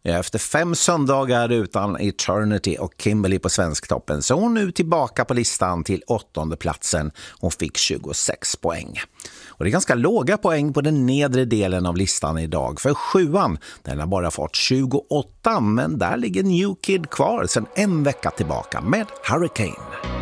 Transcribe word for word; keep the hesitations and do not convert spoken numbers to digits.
Efter fem söndagar utan Eternity och Kimberly på Svensktoppen så är hon nu tillbaka på listan till åttonde platsen. Hon fick tjugosex poäng. Och det är ganska låga poäng på den nedre delen av listan idag. För sjuan, den har bara fått tjugoåtta, men där ligger New Kid kvar sedan en vecka tillbaka med Hurricane.